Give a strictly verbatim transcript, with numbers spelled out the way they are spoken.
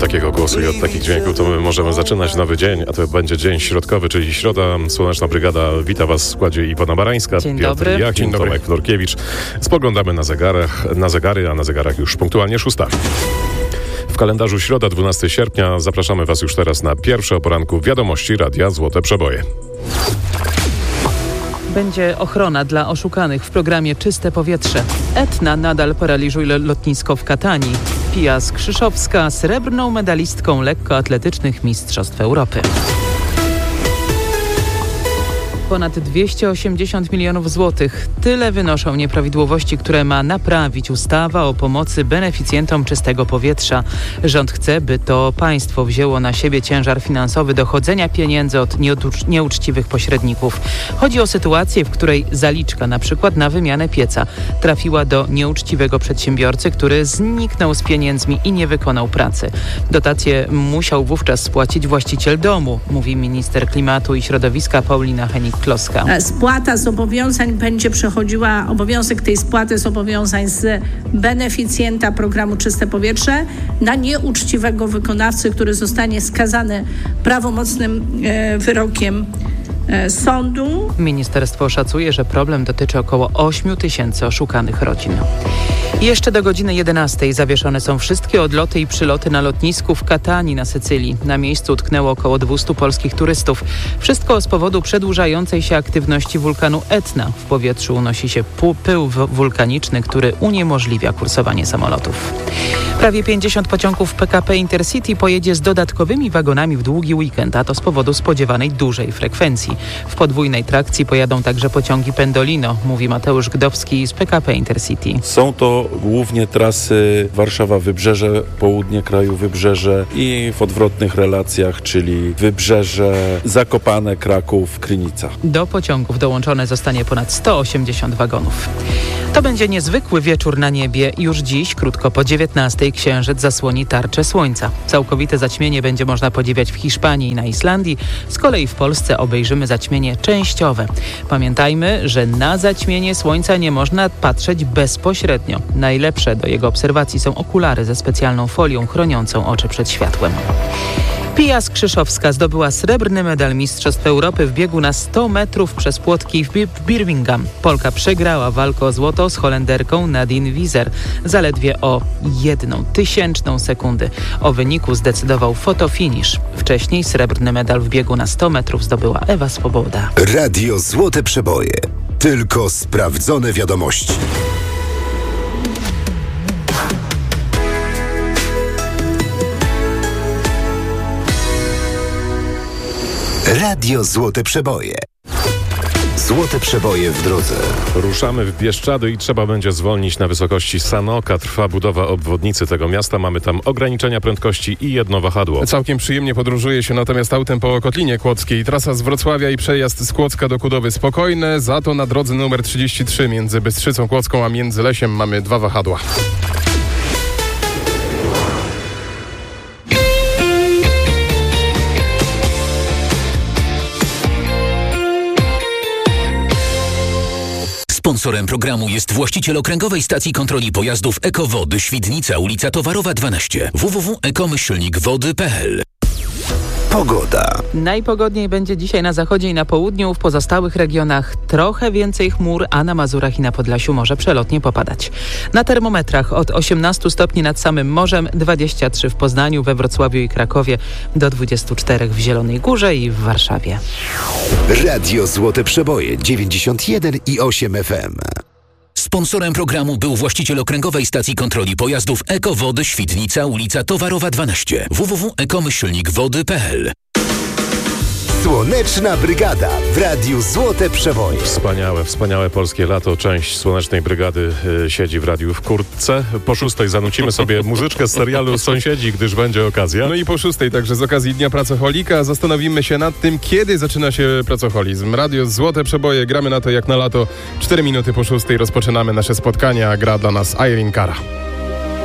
takiego głosu i od takich dźwięków to my możemy zaczynać nowy dzień, a to będzie dzień środkowy, czyli środa. Słoneczna Brygada wita Was w składzie Iwona Barańska, Dzień Piotr dobry. Jachim, Dzień dobry. Tomek Florkiewicz. Spoglądamy na zegarach, na zegary, a na zegarach już punktualnie szósta. W kalendarzu środa, dwunastego sierpnia. Zapraszamy Was już teraz na pierwsze o poranku wiadomości Radia Złote Przeboje. Będzie ochrona dla oszukanych w programie Czyste Powietrze. Etna nadal paraliżuje lotnisko w Katanii. Pia Skrzyszowska srebrną medalistką lekkoatletycznych Mistrzostw Europy. Ponad dwieście osiemdziesiąt milionów złotych. Tyle wynoszą nieprawidłowości, które ma naprawić ustawa o pomocy beneficjentom czystego powietrza. Rząd chce, by to państwo wzięło na siebie ciężar finansowy dochodzenia pieniędzy od nieuczciwych pośredników. Chodzi o sytuację, w której zaliczka, na przykład na wymianę pieca, trafiła do nieuczciwego przedsiębiorcy, który zniknął z pieniędzmi i nie wykonał pracy. Dotację musiał wówczas spłacić właściciel domu, mówi minister klimatu i środowiska Paulina Henik. Kloska. Spłata zobowiązań będzie przechodziła, obowiązek tej spłaty zobowiązań z beneficjenta programu Czyste Powietrze na nieuczciwego wykonawcę, który zostanie skazany prawomocnym e, wyrokiem e, sądu. Ministerstwo szacuje, że problem dotyczy około ośmiu tysięcy oszukanych rodzin. Jeszcze do godziny jedenastej zawieszone są wszystkie odloty i przyloty na lotnisku w Katanii na Sycylii. Na miejscu utknęło około dwieście polskich turystów. Wszystko z powodu przedłużającej się aktywności wulkanu Etna. W powietrzu unosi się pył wulkaniczny, który uniemożliwia kursowanie samolotów. Prawie pięćdziesiąt pociągów P K P Intercity pojedzie z dodatkowymi wagonami w długi weekend, a to z powodu spodziewanej dużej frekwencji. W podwójnej trakcji pojadą także pociągi Pendolino, mówi Mateusz Gdowski z P K P Intercity. Są to głównie trasy Warszawa-Wybrzeże, południe kraju Wybrzeże i w odwrotnych relacjach, czyli Wybrzeże, Zakopane, Kraków, Krynica. Do pociągów dołączone zostanie ponad sto osiemdziesiąt wagonów. To będzie niezwykły wieczór na niebie. Już dziś, krótko po dziewiętnastej, księżyc zasłoni tarczę słońca. Całkowite zaćmienie będzie można podziwiać w Hiszpanii i na Islandii. Z kolei w Polsce obejrzymy zaćmienie częściowe. Pamiętajmy, że na zaćmienie słońca nie można patrzeć bezpośrednio. Najlepsze do jego obserwacji są okulary ze specjalną folią chroniącą oczy przed światłem. Pia Skrzyszowska zdobyła srebrny medal Mistrzostw Europy w biegu na sto metrów przez płotki w Birmingham. Polka przegrała walkę o złoto z Holenderką Nadine Wieser zaledwie o jedną tysięczną sekundy. O wyniku zdecydował fotofinisz. Wcześniej srebrny medal w biegu na sto metrów zdobyła Ewa Swoboda. Radio Złote Przeboje. Tylko sprawdzone wiadomości. Radio Złote Przeboje. Złote Przeboje w drodze. Ruszamy w Bieszczady i trzeba będzie zwolnić na wysokości Sanoka. Trwa budowa obwodnicy tego miasta. Mamy tam ograniczenia prędkości i jedno wahadło. Całkiem przyjemnie podróżuje się natomiast autem po Kotlinie Kłodzkiej. Trasa z Wrocławia i przejazd z Kłodzka do Kudowy spokojne. Za to na drodze numer trzydzieści trzy między Bystrzycą Kłodzką a Międzylesiem mamy dwa wahadła. Sponsorem programu jest właściciel okręgowej stacji kontroli pojazdów Ekowody Świdnica, ulica Towarowa dwanaście. w w w kropka ekomyślnik wody kropka p l. Pogoda. Najpogodniej będzie dzisiaj na zachodzie i na południu. W pozostałych regionach trochę więcej chmur, a na Mazurach i na Podlasiu może przelotnie popadać. Na termometrach od osiemnastu stopni nad samym morzem, dwadzieścia trzy w Poznaniu, we Wrocławiu i Krakowie, do dwudziestu czterech w Zielonej Górze i w Warszawie. Radio Złote Przeboje dziewięćdziesiąt jeden i osiem F M. Sponsorem programu był właściciel okręgowej stacji kontroli pojazdów Ekowody Świdnica, ulica Towarowa dwanaście. w w w kropka ekomyślnik wody kropka p l. Słoneczna Brygada w Radiu Złote Przeboje. Wspaniałe, wspaniałe polskie lato. Część Słonecznej Brygady y, siedzi w radiu w kurtce. Po szóstej zanucimy sobie muzyczkę z serialu Sąsiedzi, gdyż będzie okazja. No i po szóstej także z okazji Dnia Pracocholika zastanowimy się nad tym, kiedy zaczyna się pracocholizm. Radio Złote Przeboje, gramy na to jak na lato. Cztery minuty po szóstej rozpoczynamy nasze spotkania, a gra dla nas Irene Cara.